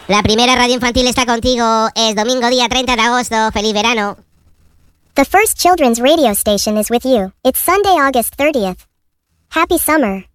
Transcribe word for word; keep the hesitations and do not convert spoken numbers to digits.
La primera radio infantil está contigo. Es domingo día treinta de agosto. ¡Feliz verano! The first children's radio station is with you. It's Sunday, August thirtieth. Happy summer.